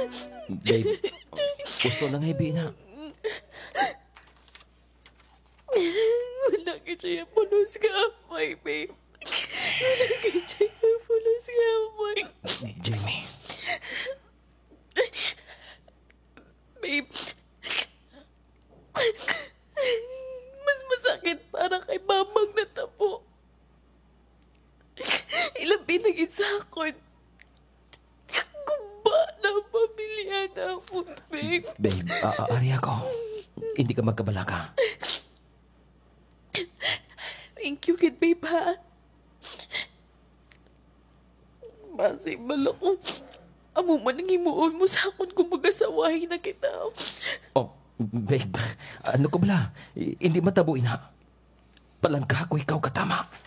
Babe, gusto lang heavy na. Wala ka siya pulos ka amay, babe. Wala ka siya pulos ka amay. Jamie, Babe, mas masakit para kay mamang natabo. Ilang pinagin sa akin. Gumba na ang pamilya namin, babe. babe, ari ako. Hindi ka magkabalaka. Thank you, kid, babe, ha? Base, malako. Amo man ang himuon mo sa akon kung mag-asawahin na kita. Oh, babe, ano ko bala? Hindi matabuin ha. Palangka ko ikaw katama.